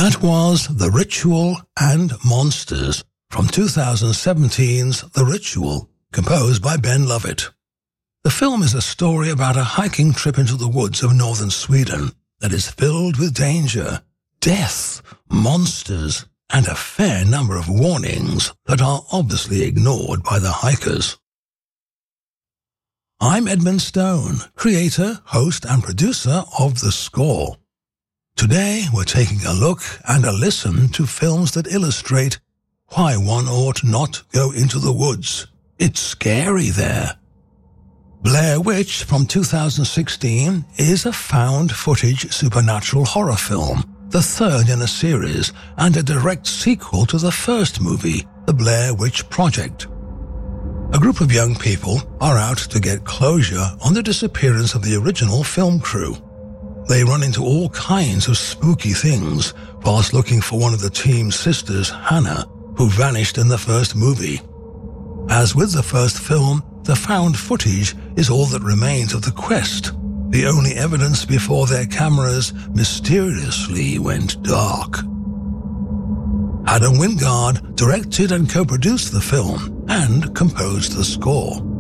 That was The Ritual and Monsters from 2017's The Ritual, composed by Ben Lovett. The film is a story about a hiking trip into the woods of northern Sweden that is filled with danger, death, monsters, and a fair number of warnings that are obviously ignored by the hikers. I'm Edmund Stone, creator, host, and producer of The Score. Today, we're taking a look and a listen to films that illustrate why one ought not go into the woods. It's scary there. Blair Witch from 2016 is a found-footage supernatural horror film, the third in a series, and a direct sequel to the first movie, The Blair Witch Project. A group of young people are out to get closure on the disappearance of the original film crew. They run into all kinds of spooky things whilst looking for one of the team's sisters, Hannah, who vanished in the first movie. As with the first film, the found footage is all that remains of the quest, the only evidence before their cameras mysteriously went dark. Adam Wingard directed and co-produced the film and composed the score.